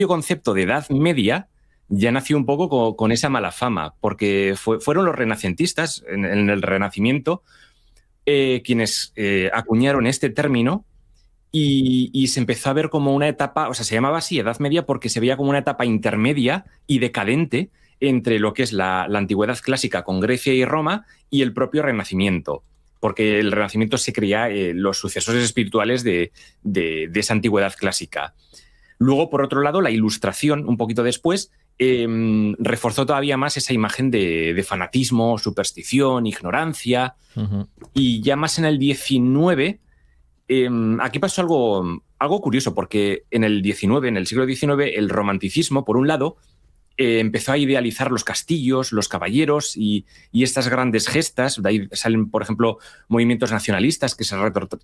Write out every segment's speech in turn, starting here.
concepto de Edad Media ya nació un poco con esa mala fama, porque fueron los renacentistas en el Renacimiento quienes acuñaron este término y se empezó a ver como una etapa, o sea, se llamaba así Edad Media porque se veía como una etapa intermedia y decadente entre lo que es la antigüedad clásica con Grecia y Roma y el propio Renacimiento, porque el Renacimiento se creía los sucesores espirituales de esa antigüedad clásica. Luego, por otro lado, la Ilustración, un poquito después, reforzó todavía más esa imagen de fanatismo, superstición, ignorancia. Uh-huh. Y ya más en el 19, aquí pasó algo curioso, porque en el siglo XIX, el romanticismo, por un lado, empezó a idealizar los castillos, los caballeros y estas grandes gestas. De ahí salen, por ejemplo, movimientos nacionalistas que se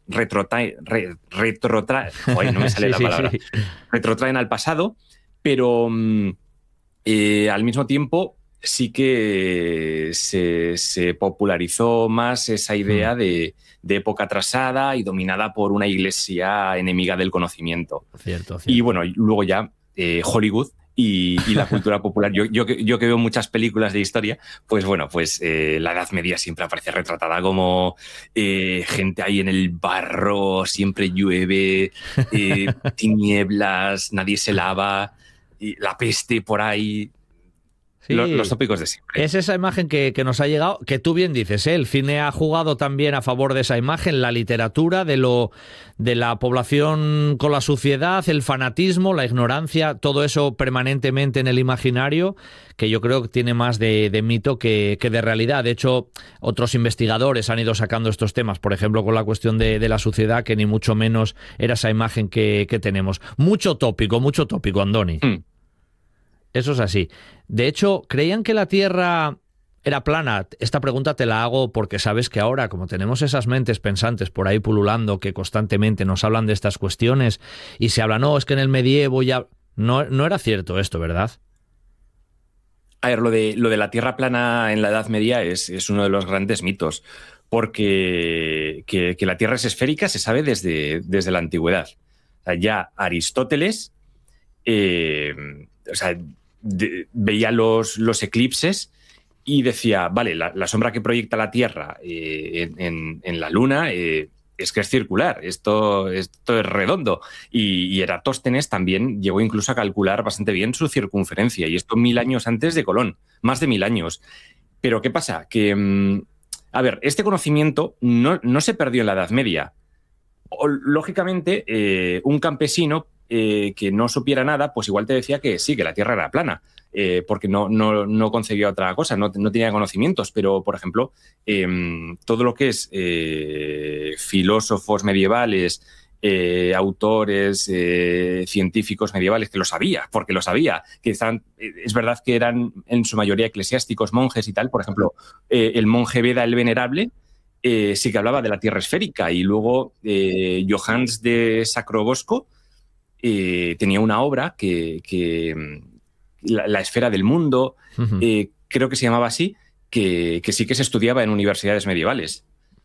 retrotraen al pasado, pero al mismo tiempo sí que se popularizó más esa idea de época atrasada y dominada por una iglesia enemiga del conocimiento. Cierto. Y bueno, luego ya Hollywood y la cultura popular. Yo que veo muchas películas de historia, pues bueno, pues la Edad Media siempre aparece retratada como gente ahí en el barro, siempre llueve, tinieblas, nadie se lava, y la peste por ahí. Sí, los tópicos de siempre. Es esa imagen que nos ha llegado, que tú bien dices, ¿eh? El cine ha jugado también a favor de esa imagen, la literatura, de la población con la suciedad, el fanatismo, la ignorancia, todo eso permanentemente en el imaginario, que yo creo que tiene más de mito que de realidad. De hecho, otros investigadores han ido sacando estos temas, por ejemplo, con la cuestión de la suciedad, que ni mucho menos era esa imagen que tenemos. Mucho tópico, Andoni. Eso es así. De hecho, ¿creían que la Tierra era plana? Esta pregunta te la hago porque sabes que ahora, como tenemos esas mentes pensantes por ahí pululando que constantemente nos hablan de estas cuestiones y se habla, no, es que en el medievo ya... No era cierto esto, ¿verdad? A ver, lo de la Tierra plana en la Edad Media es uno de los grandes mitos, porque que la Tierra es esférica se sabe desde la antigüedad. O sea, ya Aristóteles veía los eclipses y decía, vale, la sombra que proyecta la Tierra en la Luna es que es circular, esto es redondo. Y Eratóstenes también llegó incluso a calcular bastante bien su circunferencia, y esto 1000 años antes de Colón, más de 1000 años. Pero ¿qué pasa? Que, a ver, este conocimiento no se perdió en la Edad Media. Lógicamente, un campesino que no supiera nada, pues igual te decía que sí, que la Tierra era plana, porque no concebía otra cosa, no tenía conocimientos. Pero, por ejemplo, todo lo que es filósofos medievales, autores, científicos medievales, que lo sabía, porque lo sabía, que es verdad que eran en su mayoría eclesiásticos, monjes y tal. Por ejemplo, el monje Beda el Venerable sí que hablaba de la Tierra esférica, y luego Johannes de Sacrobosco tenía una obra que la esfera del mundo, creo que se llamaba así, que sí que se estudiaba en universidades medievales.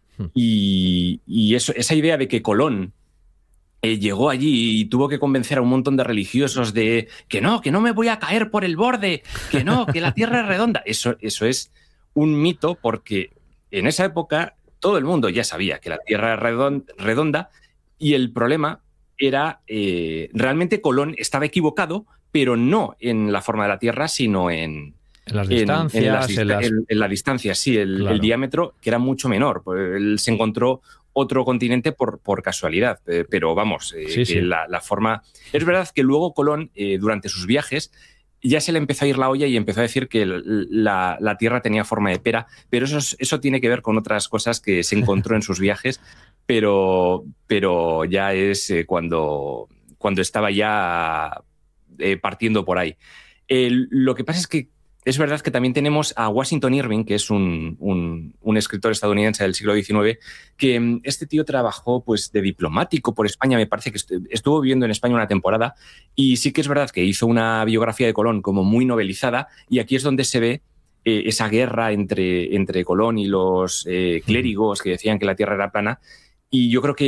Y esa idea de que Colón llegó allí y tuvo que convencer a un montón de religiosos de que no me voy a caer por el borde, que la Tierra es redonda, eso es un mito, porque en esa época todo el mundo ya sabía que la Tierra era redonda, y el problema era realmente Colón estaba equivocado, pero no en la forma de la Tierra, sino en las distancias. En la distancia, sí, claro. El diámetro, que era mucho menor. Él se encontró otro continente por casualidad, pero vamos, sí. La forma... Es verdad que luego Colón, durante sus viajes, ya se le empezó a ir la olla y empezó a decir que la Tierra tenía forma de pera, pero eso tiene que ver con otras cosas que se encontró en sus viajes, pero ya es cuando estaba ya partiendo por ahí. Lo que pasa es que es verdad que también tenemos a Washington Irving, que es un escritor estadounidense del siglo XIX, que este tío trabajó pues de diplomático por España, me parece que estuvo viviendo en España una temporada, y sí que es verdad que hizo una biografía de Colón como muy novelizada, y aquí es donde se ve esa guerra entre Colón y los clérigos que decían que la Tierra era plana. Y yo creo que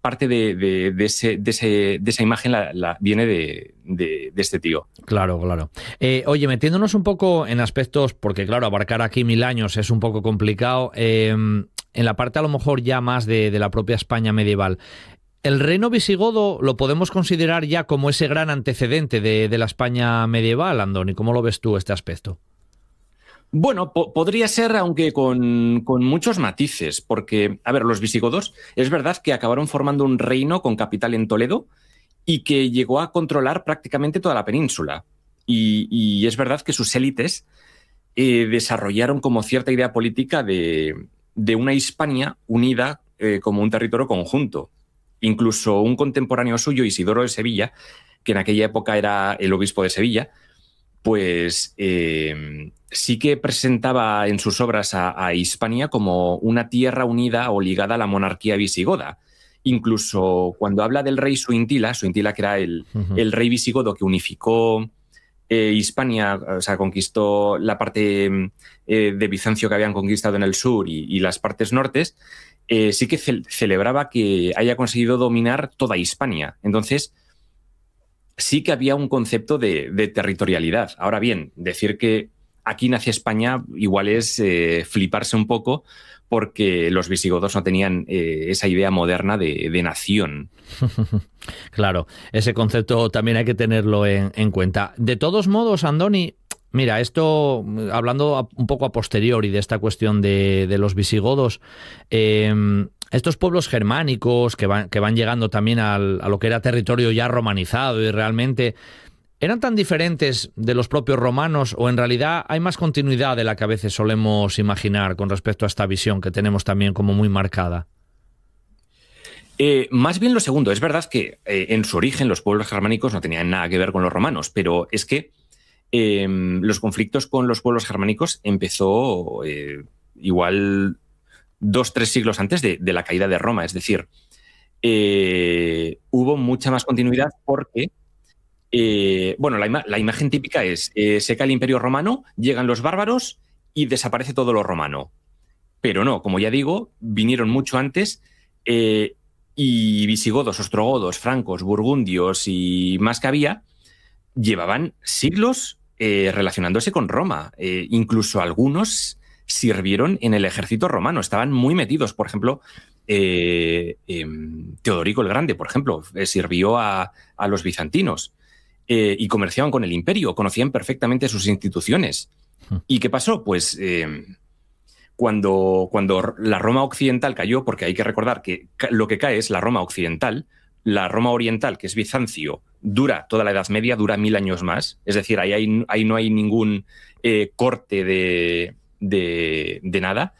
parte de esa imagen viene de este tío. Claro, claro. Oye, metiéndonos un poco en aspectos, porque claro, abarcar aquí 1000 años es un poco complicado, en la parte a lo mejor ya más de la propia España medieval. ¿El reino visigodo lo podemos considerar ya como ese gran antecedente de la España medieval, Andoni? ¿Cómo lo ves tú este aspecto? Bueno, podría ser, aunque con muchos matices, porque, a ver, los visigodos es verdad que acabaron formando un reino con capital en Toledo y que llegó a controlar prácticamente toda la península. Y es verdad que sus élites desarrollaron como cierta idea política de una Hispania unida como un territorio conjunto. Incluso un contemporáneo suyo, Isidoro de Sevilla, que en aquella época era el obispo de Sevilla, pues sí que presentaba en sus obras a Hispania como una tierra unida o ligada a la monarquía visigoda. Incluso cuando habla del rey Suintila que era el rey visigodo que unificó Hispania, o sea, conquistó la parte de Bizancio que habían conquistado en el sur y las partes nortes, sí que celebraba que haya conseguido dominar toda Hispania. Entonces, sí que había un concepto de territorialidad. Ahora bien, decir que aquí nace España igual es fliparse un poco, porque los visigodos no tenían esa idea moderna de nación. Claro, ese concepto también hay que tenerlo en cuenta. De todos modos, Andoni, mira, esto, hablando un poco a posteriori de esta cuestión de los visigodos, estos pueblos germánicos que van llegando también a lo que era territorio ya romanizado y realmente... ¿Eran tan diferentes de los propios romanos o en realidad hay más continuidad de la que a veces solemos imaginar con respecto a esta visión que tenemos también como muy marcada? Más bien lo segundo. Es verdad que en su origen los pueblos germánicos no tenían nada que ver con los romanos, pero es que los conflictos con los pueblos germánicos empezó igual 2-3 siglos antes de la caída de Roma. Es decir, hubo mucha más continuidad porque... bueno, la imagen típica es se cae el Imperio Romano, llegan los bárbaros y desaparece todo lo romano. Pero no, como ya digo, vinieron mucho antes y visigodos, ostrogodos, francos, burgundios y más que había, llevaban siglos relacionándose con Roma. Incluso algunos sirvieron en el ejército romano, estaban muy metidos. Por ejemplo, Teodorico el Grande, por ejemplo, sirvió a los bizantinos. Y comerciaban con el imperio, conocían perfectamente sus instituciones. ¿Y qué pasó? Pues cuando la Roma occidental cayó, porque hay que recordar que lo que cae es la Roma occidental, la Roma oriental, que es Bizancio, dura toda la Edad Media, dura 1000 años más. Es decir, ahí no hay ningún corte de nada.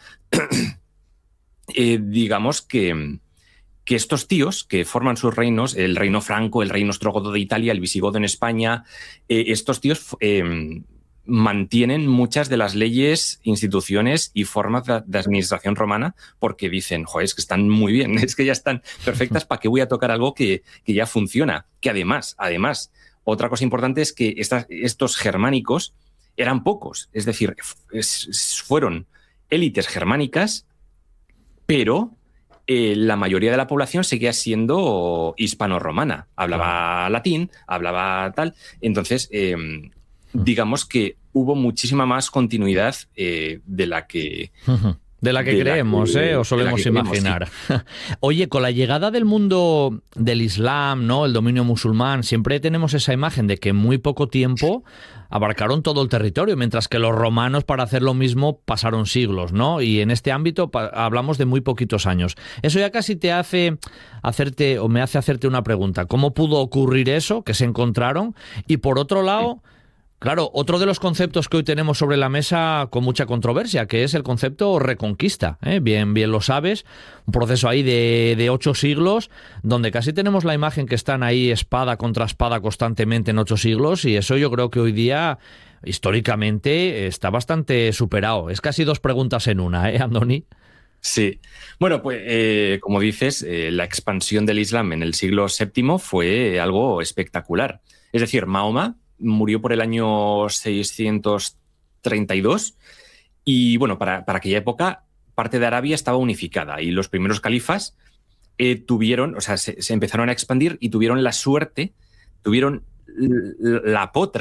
Digamos que estos tíos que forman sus reinos, el reino franco, el reino ostrogodo de Italia, el visigodo en España, estos tíos mantienen muchas de las leyes, instituciones y formas de administración romana porque dicen, joder, es que están muy bien, es que ya están perfectas, ¿para qué voy a tocar algo que ya funciona? Que además, otra cosa importante es que estos germánicos eran pocos, es decir, fueron élites germánicas, pero... la mayoría de la población seguía siendo hispano-romana. Hablaba latín, hablaba tal. Entonces, digamos que hubo muchísima más continuidad de la que... De la que creemos, o solemos imaginar. Sí. Oye, con la llegada del mundo del Islam, ¿no? El dominio musulmán, siempre tenemos esa imagen de que en muy poco tiempo abarcaron todo el territorio, mientras que los romanos para hacer lo mismo pasaron siglos, ¿no? Y en este ámbito hablamos de muy poquitos años. Eso ya casi me hace hacerte una pregunta. ¿Cómo pudo ocurrir eso? ¿Qué se encontraron? Y por otro lado... Claro, otro de los conceptos que hoy tenemos sobre la mesa con mucha controversia, que es el concepto reconquista. Bien lo sabes, un proceso ahí de 8 siglos, donde casi tenemos la imagen que están ahí espada contra espada constantemente en 8 siglos, y eso yo creo que hoy día, históricamente, está bastante superado. Es casi 2 preguntas en una, Andoni? Sí. Bueno, pues como dices, la expansión del Islam en el siglo VII fue algo espectacular. Es decir, Mahoma murió por el año 632 y, bueno, para aquella época parte de Arabia estaba unificada y los primeros califas tuvieron, o sea, se empezaron a expandir y tuvieron la suerte, tuvieron la potra